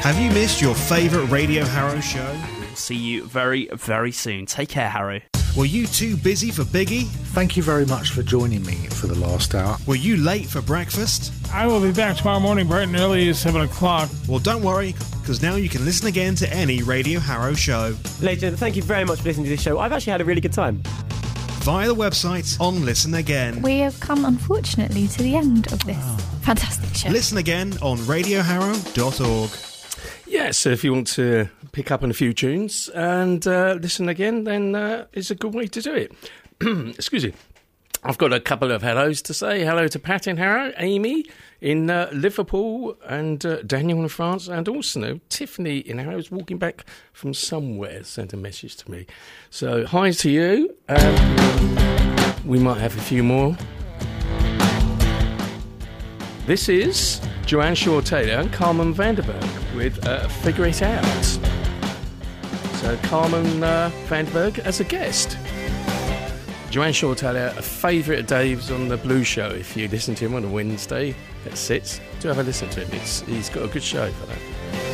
Have you missed your favourite Radio Harrow show? We'll see you very, very soon. Take care, Harrow. Were you too busy for Biggie? Thank you very much for joining me for the last hour. Were you late for breakfast? I will be back tomorrow morning bright and early at 7 o'clock. Well, don't worry, because now you can listen again to any Radio Harrow show. Legend, thank you very much for listening to this show. I've actually had a really good time. Via the website on Listen Again. We have come, unfortunately, to the end of this fantastic show. Listen again on radioharrow.org. Yeah, so if you want to pick up on a few tunes and listen again, then it's a good way to do it. Excuse me. I've got a couple of hellos to say. Hello to Pat in Harrow, Amy in Liverpool, and Daniel in France, and also Tiffany in Harrow is walking back from somewhere, sent a message to me. So hi to you. We might have a few more. This is Joanne Shaw-Taylor and Carmen Vanderberg with Figure It Out. So Carmen Vanderberg as a guest. Joanne Shaw-Taylor, a favourite of Dave's on the Blue Show. If you listen to him on a Wednesday at 6, do have a listen to him. He's got a good show for that.